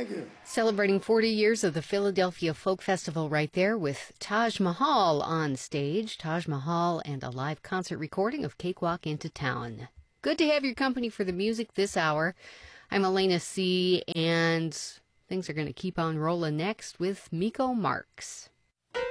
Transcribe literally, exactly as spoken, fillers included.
Thank you. Celebrating forty years of the Philadelphia Folk Festival right there with Taj Mahal on stage. Taj Mahal and a live concert recording of Cakewalk into Town. Good to have your company for the music this hour. I'm Elena C., and things are going to keep on rolling next with Miko Marks.